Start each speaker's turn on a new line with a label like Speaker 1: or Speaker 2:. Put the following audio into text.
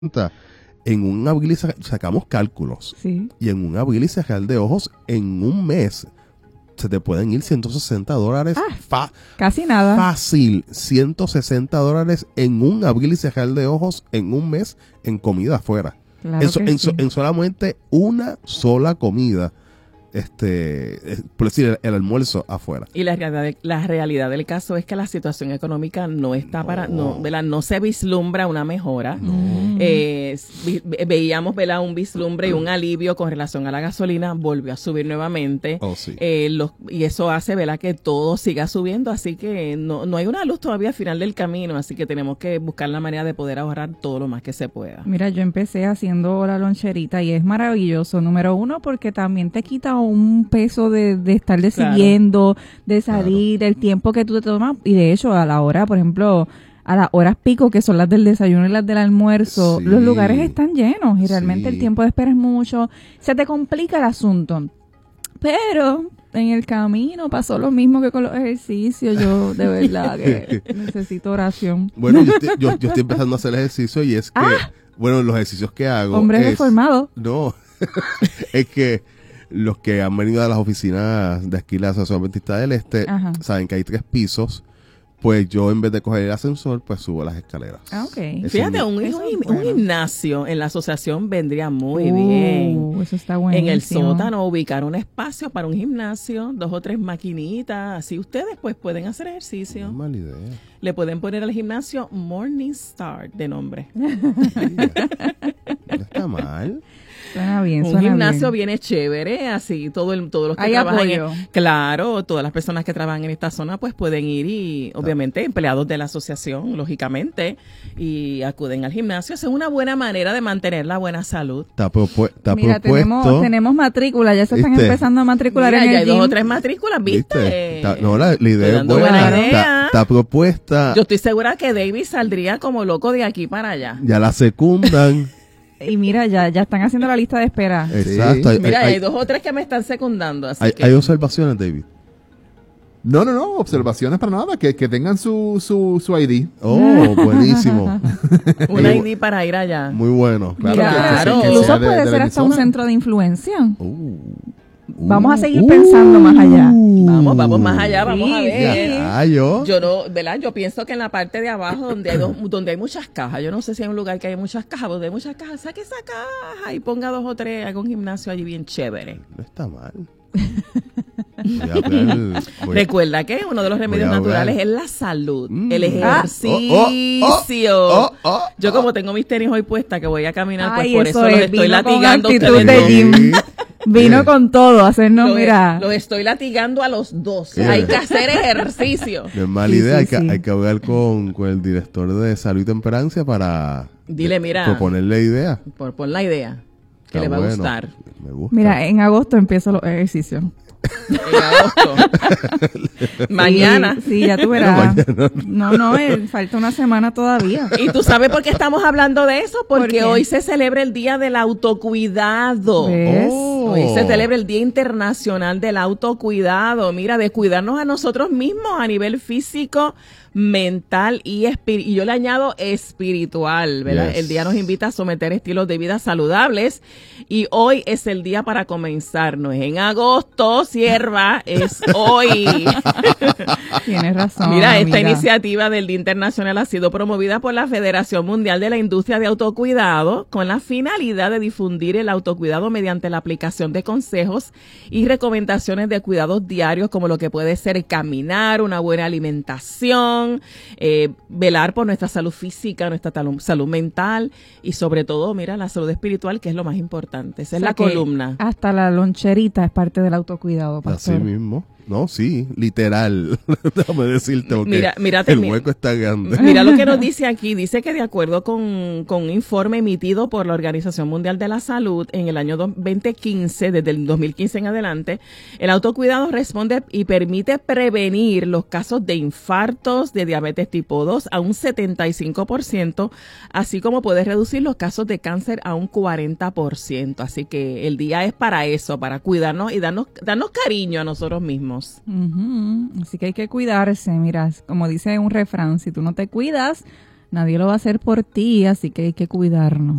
Speaker 1: en un abrir y sacamos cálculos.
Speaker 2: Sí.
Speaker 1: Y en un abrir y cerrar de ojos, en un mes, se te pueden ir $160.
Speaker 2: Casi nada.
Speaker 1: Fácil. $160 en un abrir y cerrar de ojos en un mes en comida afuera.
Speaker 2: Claro
Speaker 1: En solamente una sola comida. Por decir, el almuerzo afuera.
Speaker 3: Y la realidad del caso es que la situación económica no está no se vislumbra una mejora. Veíamos, ¿verdad?, un vislumbre y un alivio con relación a la gasolina, volvió a subir nuevamente.
Speaker 1: Sí.
Speaker 3: Y eso hace, ¿verdad?, que todo siga subiendo, así que no hay una luz todavía al final del camino, así que tenemos que buscar la manera de poder ahorrar todo lo más que se pueda.
Speaker 2: Mira, yo empecé haciendo la loncherita y es maravilloso. Número uno, porque también te quita un peso de estar decidiendo, de salir, el tiempo que tú te tomas. Y de hecho, a la hora, por ejemplo, a las horas pico, que son las del desayuno y las del almuerzo, los lugares están llenos y realmente el tiempo de espera es mucho. Se te complica el asunto. Pero en el camino pasó lo mismo que con los ejercicios. Yo de verdad que necesito oración.
Speaker 1: Bueno, yo estoy empezando a hacer ejercicio y es que, bueno, los ejercicios que hago.
Speaker 2: Hombre reformado.
Speaker 1: No, es que los que han venido a las oficinas de aquí, la Asociación Adventista del Este, saben que hay 3 pisos. Pues yo, en vez de coger el ascensor, pues subo las escaleras.
Speaker 2: Okay.
Speaker 3: Fíjate, un gimnasio en la asociación vendría muy bien.
Speaker 2: Eso está buenísimo.
Speaker 3: En el sótano ubicar un espacio para un gimnasio, 2 o 3 maquinitas, así ustedes pues pueden hacer ejercicio.
Speaker 1: No es mala idea.
Speaker 3: Le pueden poner al gimnasio Morning Star de nombre.
Speaker 1: No está mal.
Speaker 2: Suena bien,
Speaker 3: un gimnasio viene chévere, así todos los que trabajan claro, todas las personas que trabajan en esta zona pues pueden ir y obviamente empleados de la asociación, lógicamente, y acuden al gimnasio. Es una buena manera de mantener la buena salud.
Speaker 2: Mira, tenemos matrícula, ya se están empezando a matricular en el
Speaker 3: hay 2 o 3 matrículas, ¿viste?
Speaker 1: La idea es buena, está propuesta.
Speaker 3: Yo estoy segura que David saldría como loco de aquí para allá.
Speaker 1: Ya la secundan.
Speaker 2: Y mira, ya están haciendo la lista de espera.
Speaker 1: Exacto.
Speaker 3: Sí. Mira, hay 2 o 3 que me están secundando.
Speaker 1: Hay observaciones, David.
Speaker 4: No, observaciones para nada, que tengan su ID.
Speaker 1: Oh, buenísimo.
Speaker 3: Un ID para ir allá.
Speaker 1: Muy bueno.
Speaker 2: Claro. Incluso puede ser hasta un centro de influencia. Vamos a seguir pensando más allá.
Speaker 3: Vamos más allá, vamos a ver.
Speaker 1: Yo
Speaker 3: pienso que en la parte de abajo donde hay muchas cajas, yo no sé si hay un lugar que hay muchas cajas, donde hay muchas cajas, saque esa caja y ponga 2 o 3, haga un gimnasio allí bien chévere.
Speaker 1: No está mal.
Speaker 3: Recuerda que uno de los remedios naturales es la salud, el ejercicio. Yo como tengo mis tenis hoy puestas que voy a caminar, pues por eso los estoy latigando.
Speaker 2: Vino con todo, hacernos, mira.
Speaker 3: Los estoy latigando a los 2. Hay que hacer ejercicio.
Speaker 1: No es mala idea, hay que hablar con el director de Salud y Temperancia para proponerle idea.
Speaker 3: Pon la idea, que le va a gustar.
Speaker 1: Me gusta.
Speaker 2: Mira, en agosto empiezo los ejercicios.
Speaker 3: En agosto. Mañana.
Speaker 2: Sí, ya tú verás. No, falta una semana todavía.
Speaker 3: ¿Y tú sabes por qué estamos hablando de eso? Porque hoy se celebra el Día del Autocuidado. Hoy se celebra el Día Internacional del Autocuidado. Mira, de cuidarnos a nosotros mismos a nivel físico, mental y espiritual. Y yo le añado espiritual, ¿verdad?
Speaker 1: Yes.
Speaker 3: El día nos invita a someter estilos de vida saludables y hoy es el día para comenzar. No es en agosto, sierva, es hoy.
Speaker 2: Tienes razón.
Speaker 3: Mira, esta iniciativa del Día Internacional ha sido promovida por la Federación Mundial de la Industria de Autocuidado con la finalidad de difundir el autocuidado mediante la aplicación de consejos y recomendaciones de cuidados diarios como lo que puede ser caminar, una buena alimentación, velar por nuestra salud física, nuestra salud mental y sobre todo, mira, la salud espiritual, que es lo más importante. Esa es la columna.
Speaker 2: Hasta la loncherita es parte del autocuidado, pastor.
Speaker 1: Así mismo. No, sí, literal. Déjame decirte, porque el hueco está grande.
Speaker 3: Mira lo que nos dice aquí. Dice que de acuerdo con un informe emitido por la Organización Mundial de la Salud en el año 2015, desde el 2015 en adelante, el autocuidado responde y permite prevenir los casos de infartos, de diabetes tipo 2 a un 75%, así como puede reducir los casos de cáncer a un 40%. Así que el día es para eso, para cuidarnos y darnos cariño a nosotros mismos.
Speaker 2: Así que hay que cuidarse, mira, como dice un refrán, si tú no te cuidas, Nadie lo va a hacer por ti, así que hay que cuidarnos.